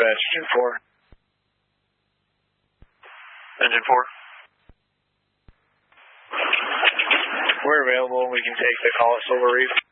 dispatch. Engine 4. Engine 4. We're available. We can take the call at Silver Reef.